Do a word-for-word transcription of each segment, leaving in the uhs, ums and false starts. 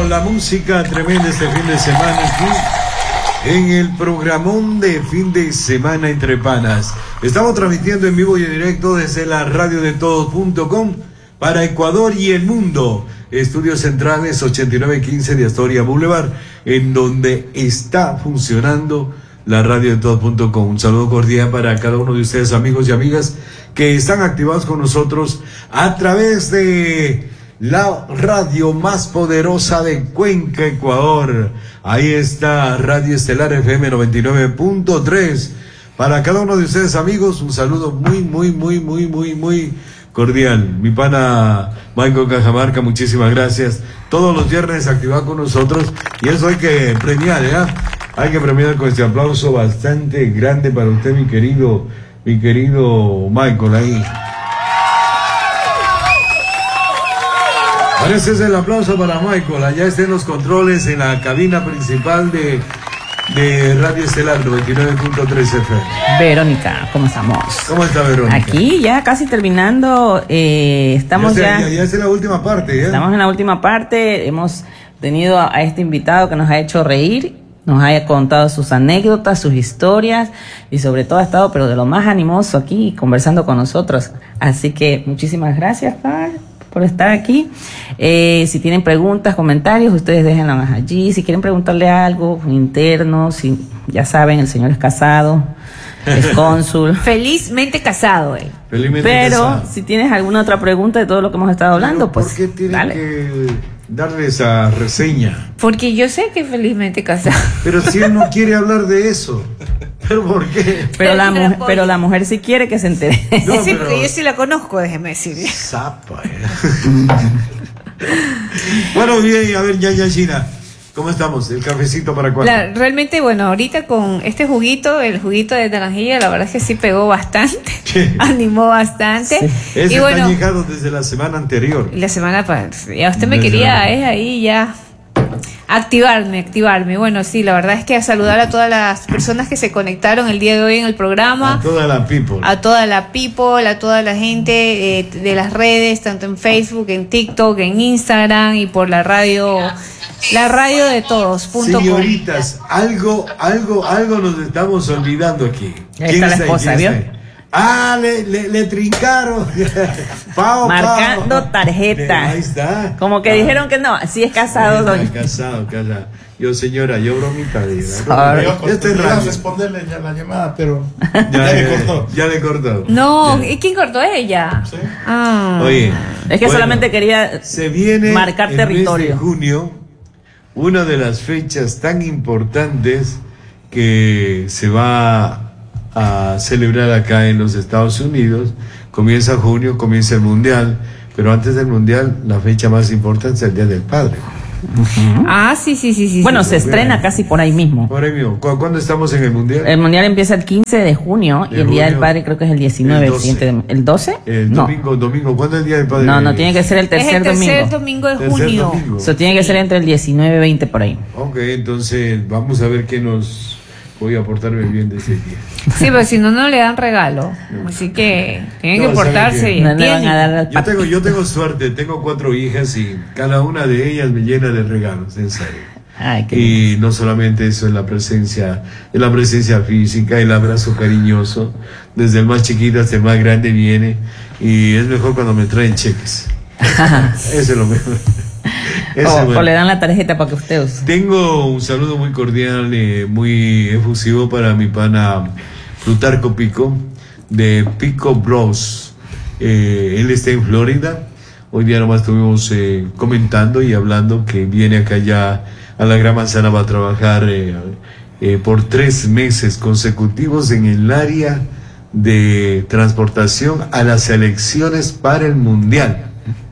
la música tremenda este fin de semana aquí en el programón de fin de semana entre panas. Estamos transmitiendo en vivo y en directo desde la radio de todos punto com para Ecuador y el mundo. Estudios centrales ochenta y nueve quince de Astoria Boulevard, en donde está funcionando la radio de todos punto com. Un saludo cordial para cada uno de ustedes, amigos y amigas, que están activados con nosotros a través de la radio más poderosa de Cuenca, Ecuador. Ahí está Radio Estelar F M noventa y nueve punto tres. Para cada uno de ustedes, amigos, un saludo muy, muy, muy, muy, muy, muy cordial. Mi pana Michael Cajamarca, muchísimas gracias. Todos los viernes activado con nosotros, y eso hay que premiar, ¿ya? Hay que premiar con este aplauso bastante grande para usted, mi querido, mi querido Michael, ahí. Ahora ese es el aplauso para Michael. Allá está en los controles, en la cabina principal de, de Radio Estelar noventa y nueve punto tres F M. Verónica, ¿cómo estamos? ¿Cómo está Verónica? Aquí ya casi terminando. Eh, estamos ya. Ya, ya, ya es en la última parte, ¿ya? Estamos en la última parte. Hemos tenido a este invitado que nos ha hecho reír, nos haya contado sus anécdotas, sus historias, y sobre todo ha estado, pero de lo más animoso aquí, conversando con nosotros. Así que muchísimas gracias, Pal, por estar aquí. Eh, si tienen preguntas, comentarios, ustedes déjenlas allí. Si quieren preguntarle algo interno, si ya saben, el señor es casado, es cónsul. Felizmente casado, eh. Felizmente Pero casado. si tienes alguna otra pregunta de todo lo que hemos estado hablando, Pero, pues ¿por qué tienen dale. que darle esa reseña? Porque yo sé que felizmente casado. Pero si él no quiere hablar de eso, ¿pero por qué? Pero la, Pero, mu- pero la mujer sí quiere que se entere. No, sí, pero- porque yo sí la conozco, déjeme decirle. Zapa, eh. Bueno, bien, a ver, ya, ya, Gina, ¿cómo estamos? ¿El cafecito para cuándo? La- realmente, bueno, ahorita con este juguito, el juguito de naranjilla, la verdad es que sí pegó bastante. ¿Qué? Animó bastante. Ese Y está bueno, añejado desde la semana anterior. la semana pasada, ya usted me Desde quería, la- es ahí ya. Activarme, activarme. Bueno, sí, la verdad es que a saludar a todas las personas que se conectaron el día de hoy en el programa. A toda la people. A toda la people, a toda la gente eh, de las redes, tanto en Facebook, en TikTok, en Instagram y por la radio, la radio de todos. Punto com. Señoritas, algo, algo, algo nos estamos olvidando aquí. Ahí está la esposa, ¿Quién ¿vio? está ahí? Ah, le, le, le trincaron. Pao, Marcando pao. tarjeta. Ahí está. Como que Ah. dijeron que no, sí es casado, Ahí doña. está, casado, casado. Yo, señora, yo bromita de Sorry. Yo con- Este es iba a radio. responderle ya la llamada, pero Ya, ya le le cortó. Ya le cortó. No, Ya. ¿y quién cortó ella? Sí. Ah. Oye. Es que bueno, solamente quería se viene marcar el territorio. mes de junio, una de las fechas tan importantes que se va a celebrar acá en los Estados Unidos. Comienza junio, comienza el Mundial, pero antes del Mundial la fecha más importante es el Día del Padre. Ah, sí, sí, sí, sí. Bueno, sí. se estrena casi por ahí mismo. Por ahí mismo. ¿Cu- ¿Cuándo estamos en el Mundial? El mundial empieza el quince de junio De y el Día del junio. Padre creo que es el diecinueve, El el, doce. siguiente de- ¿el doce? El no. domingo, domingo. ¿Cuándo es el Día del Padre? No, no, tiene que ser el Es tercer el tercer domingo. domingo de Tercer junio. domingo. Eso tiene que ser entre el diecinueve y veinte por ahí. Ok, entonces vamos a ver qué nos... Voy a portarme bien de ese día. Sí, pero si no, no le dan regalo. Así que tienen No, que ¿sabe portarse qué? bien. No le van a dar al Yo pato. tengo, yo tengo suerte, tengo cuatro hijas y cada una de ellas me llena de regalos, en serio. Ay, qué lindo. Y no solamente eso, es la presencia, es la presencia física, el abrazo cariñoso, desde el más chiquito hasta el más grande viene, y es mejor cuando me traen cheques. Eso es lo mejor. Eso O, es bueno. o le dan la tarjeta para que usted use. Tengo un saludo muy cordial, eh, muy efusivo para mi pana Plutarco Pico, de Pico Bros. Eh, él está en Florida. Hoy día nomás estuvimos eh, comentando y hablando que viene acá ya a la Gran Manzana, va a trabajar eh, eh, por tres meses consecutivos en el área de transportación a las elecciones para el Mundial.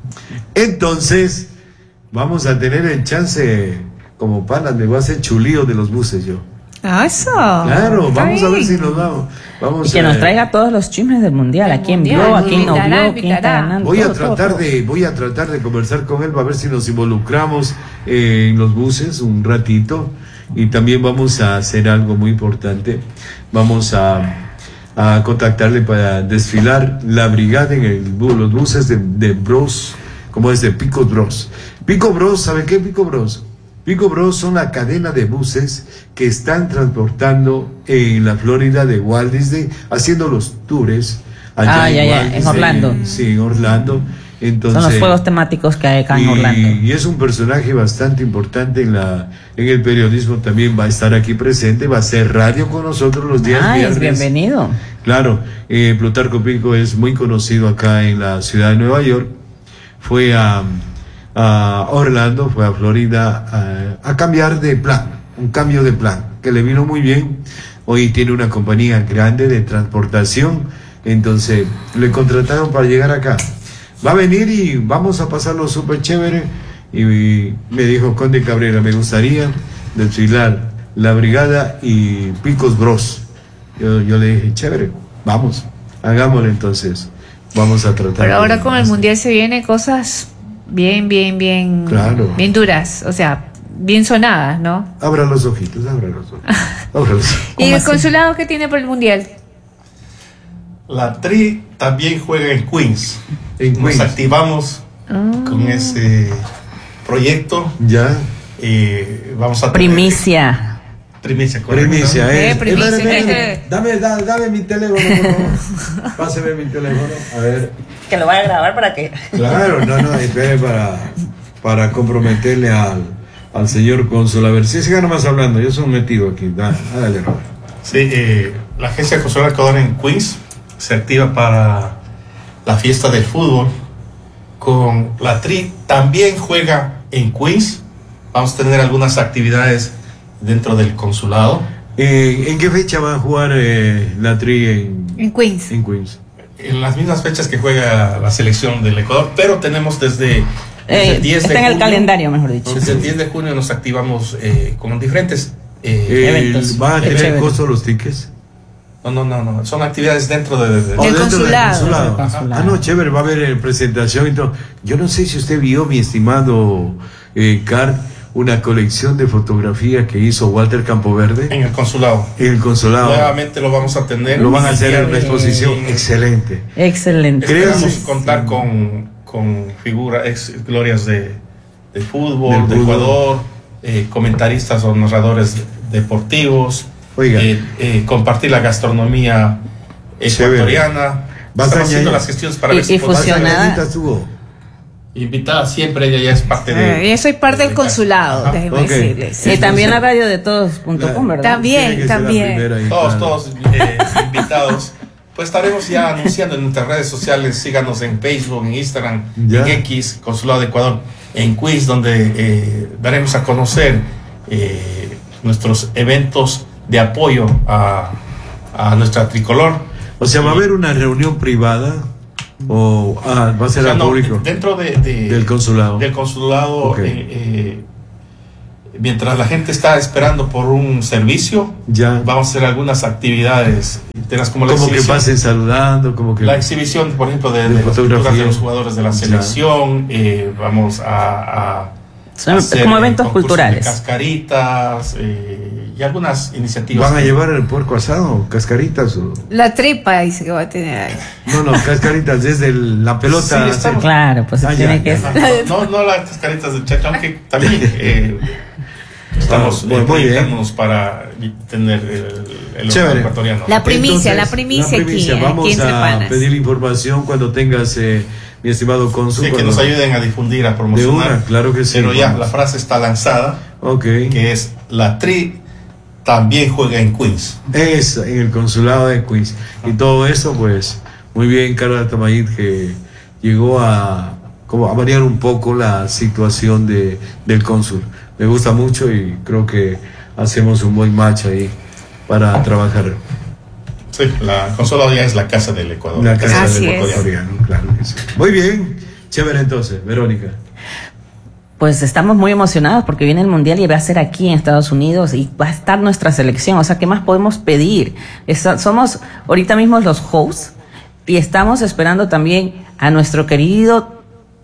Entonces, vamos a tener el chance, como panas, me voy a hacer chulío de los buses yo. Ah, eso. Claro, Está vamos a ver bien. si nos vamos. Vamos Y que a, nos traiga todos los chismes del mundial. Del ¿A quién mundial, vio? ¿A quién no invitará, vio? ¿Quién está invitará. ganando? Voy a Todo, todo, tratar todo. de, voy a tratar de conversar con él para ver si nos involucramos eh, en los buses un ratito, y también vamos a hacer algo muy importante. Vamos a, a contactarle para desfilar la brigada en el, bu- los buses de, de Bros, como es de Pico Bros. Pico Bros, ¿sabe qué es Pico Bros? Pico Bros son la cadena de buses que están transportando en la Florida de Walt Disney, haciendo los tours allá Ah, en ya, ya, Walt en Disney. Orlando. Sí, en Orlando. Entonces, Son los juegos temáticos que hay acá en y, Orlando. y es un personaje bastante importante en la en el periodismo, también va a estar aquí presente, va a hacer radio con nosotros los días Ah, viernes. es bienvenido. Claro, eh, Plutarco Pico es muy conocido acá en la ciudad de Nueva York. Fue a, a Orlando, fue a Florida a, a cambiar de plan, un cambio de plan, que le vino muy bien. Hoy tiene una compañía grande de transportación, entonces le contrataron para llegar acá. Va a venir y vamos a pasarlo súper chévere. Y, y me dijo Conde Cabrera, me gustaría desfilar la brigada y Picos Bros. Yo, yo le dije, chévere, vamos, hagámoslo entonces. Vamos a tratar. Pero ahora de- con el mundial se vienen cosas bien, bien, bien, Claro. bien duras, o sea, bien sonadas, ¿no? Abra los ojitos, abra los ojitos. Abra los ojitos. ¿Y ¿Cómo el así? consulado qué tiene por el mundial? La Tri también juega en Queens. En Nos Queens. activamos con ese proyecto. Ya, Y vamos a tener- Primicia. Primicia, correcto. primicia, Eh, ¿eh? primicia, Eh, dame, eh. dame, dame, dame mi teléfono, por favor. Páseme mi teléfono, a ver. Que lo vaya a grabar para que... Claro, no, no, espere para, para comprometerle al, al señor cónsul. A ver, si siga nomás hablando, yo soy metido aquí. Da, dale, Robert. Sí, eh, la Agencia Consular Ecuador en Queens se activa para la fiesta del fútbol. Con la Tri también juega en Queens. Vamos a tener algunas actividades dentro del consulado. Eh, ¿En qué fecha va a jugar eh, la Tri en, En Queens. en Queens? En las mismas fechas que juega la selección del Ecuador, pero tenemos desde, desde Eh, el diez está de en el junio, calendario, mejor dicho. Desde el diez de junio nos activamos eh, con diferentes... eh, Eh, Eventos. ¿Van a Qué tener chévere. costo los tickets? no, no, no, no, son actividades dentro de... de- ¿O Del dentro consulado. Ajá. Consulado. Ah, no, chévere, va a haber eh, presentación y todo. Yo no sé si usted vio, mi estimado eh, Cart, una colección de fotografía que hizo Walter Campoverde en el consulado. en el consulado. Nuevamente lo vamos a tener. Lo van a hacer en Y- una exposición excelente. Excelente. Creo- Esperamos Sí. contar con, con figuras, ex glorias de, de fútbol, Del de fútbol. Ecuador, eh, comentaristas o narradores deportivos, Oiga. eh, eh, compartir la gastronomía ecuatoriana. Vas a Estamos haciendo añadir- las gestiones para Y- ver si y podemos- fusionada. Anita estuvo. Invitada siempre, ella ya es parte de... Eh, yo soy parte del de- consulado, Ajá. déjeme Ok. decirles. Y también la radio de todos punto com, ¿verdad? También. Tiene que ser la también. primera ahí, Todos, claro. todos eh, invitados. Pues estaremos ya anunciando en nuestras redes sociales. Síganos en Facebook, en Instagram, Ya. en X, Consulado de Ecuador, en Quiz, donde eh, daremos a conocer eh, nuestros eventos de apoyo a, a nuestra tricolor. O sea, va a haber una reunión privada o ah, va a ser O sea, al no, público dentro de, de- del consulado. del consulado, Ok. eh, eh, mientras la gente está esperando por un servicio, Ya. vamos a hacer algunas actividades internas como la Como que exhibición. pasen saludando, como que La exhibición, por ejemplo, de, De de las fotografía. pinturas de los jugadores de la Ya. selección. eh, vamos a, a Son hacer, como eh, eventos concursos culturales. de cascaritas eh, y algunas iniciativas. van a que- llevar el puerco asado, cascaritas o La tripa dice que va a tener ahí. no, no, cascaritas desde el- la pelota. Sí, estamos- Claro, pues Ah, tiene ya, que ya. ser. No, no, no las cascaritas del chacho, aunque también eh, estamos Ah, muy- eh, muy bien. proyectándonos para tener el, el Chévere. ecuatoriano. La primicia, Entonces, la primicia aquí, aquí Vamos entre a panas. pedir información cuando tengas, eh, mi estimado cónsul. Sí, que cuando- nos ayuden a difundir, a De promocionar. una, claro que sí. Pero ya, vamos. la frase está lanzada, Ok. que es la Tri también juega en Queens. Es en el consulado de Queens. Y todo eso, pues, muy bien, Carla Tamayid, que llegó a, como a variar un poco la situación de, del cónsul. Me gusta mucho y creo que hacemos un buen match ahí para trabajar. Sí, la consulado ya es la casa del Ecuador. La casa Así del es. ecuatoriano, claro que sí. Muy bien, chévere entonces, Verónica. Pues estamos muy emocionados porque viene el Mundial y va a ser aquí en Estados Unidos y va a estar nuestra selección. O sea, ¿qué más podemos pedir? Esa- somos ahorita mismo los hosts y estamos esperando también a nuestro querido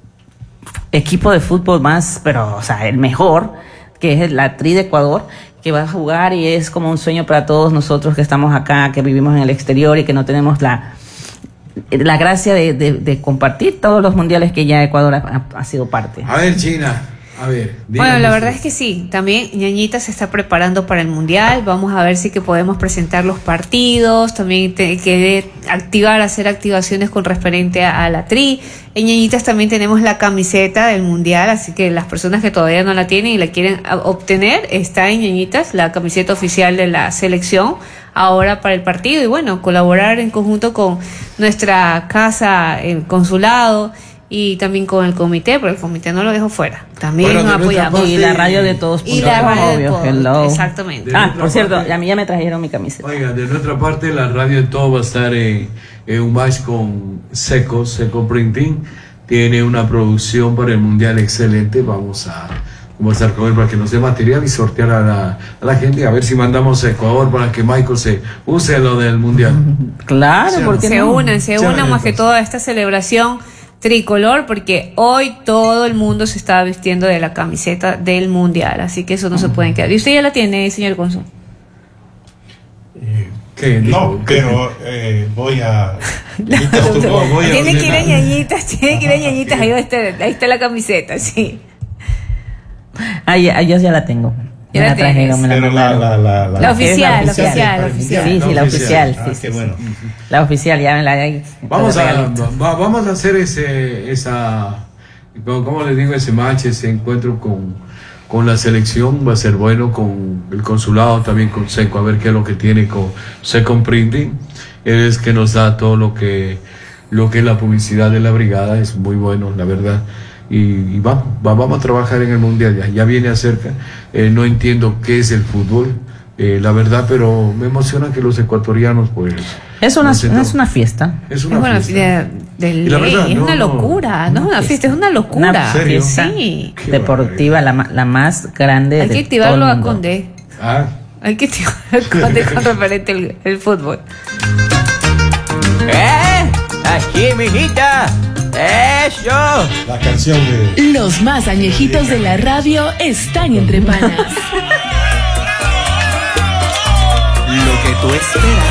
equipo de fútbol más, pero, o sea, el mejor, que es la Tri de Ecuador, que va a jugar y es como un sueño para todos nosotros que estamos acá, que vivimos en el exterior y que no tenemos la... la gracia de, de, de compartir todos los mundiales que ya Ecuador ha, ha sido parte. A ver, China. A ver, Bueno, la díganos. verdad es que sí, también Ñañita se está preparando para el Mundial, vamos a ver si que podemos presentar los partidos, también te, que activar, hacer activaciones con referente a, a la tri. En Ñañitas también tenemos la camiseta del Mundial, así que las personas que todavía no la tienen y la quieren a- obtener, está en Ñañitas, la camiseta oficial de la selección, ahora para el partido, y bueno, colaborar en conjunto con nuestra casa, el consulado, y también con el comité, pero el comité no lo dejo fuera. También Bueno, nos de nuestra apoyamos. parte- Y la radio de todos. Y la radio de obvio, todos, hello. exactamente. De Ah, nuestra por cierto, parte- a mí ya me trajeron mi camiseta. Oiga, de nuestra parte, la radio de todo va a estar en, en un match con Seco, Seco Printing. Tiene una producción para el Mundial excelente. Vamos a conversar con él para que nos dé material y sortear a la, a la gente. A ver si mandamos a Ecuador para que Michael se use lo del Mundial. Claro, Sí, porque Se no? unan, se Sí, unan más que pues. todo a esta celebración tricolor, porque hoy todo el mundo se está vistiendo de la camiseta del Mundial, así que eso no se pueden quedar. ¿Y usted ya la tiene, señor Consul? Eh, ¿Qué? no, Dijo, pero eh, voy a... Ñañitas tuvo- No, voy a Tiene que ir a ordenar. Ñañitas, tiene que ir a Ñañitas, ahí está, ahí está la camiseta, sí. Ah, ya, yo ya la tengo. Ya Me la la trajeron, me la Pero la, mandaron. la, la, la, La oficial, la oficial, oficial, la para el oficial. Sí, sí, la La oficial. oficial. sí, Ah, sí, qué sí. bueno. La oficial, ya me la ahí, Vamos a, regalito. va- vamos a hacer ese, esa, como como les digo, ese match, ese encuentro con, con la selección. Va a ser bueno con el consulado, también con Seco, a ver qué es lo que tiene con Second Printing. Él es que nos da todo lo que, lo que es la publicidad de la brigada, es muy bueno, la verdad. Y, y vamos, va- vamos a trabajar en el Mundial, ya, ya viene acerca. Eh, no entiendo qué es el fútbol, eh, la verdad, pero me emociona que los ecuatorianos, pues... Es una, nos sentamos- es una fiesta. Es una Es una fiesta. de, de Y la ley, verdad, es no, una no, locura, no es una fiesta, es una Una locura. ¿serio? Sí. Qué Deportiva, la, ma- la más grande Hay de que activarlo todo el a mundo. Conde. Ah, Hay que activarlo a Conde con referente al el fútbol. ¡Eh! ¡Aquí, mijita! ¡Eso! La canción de... Los más añejitos de la radio están entre panas. Lo que tú esperas.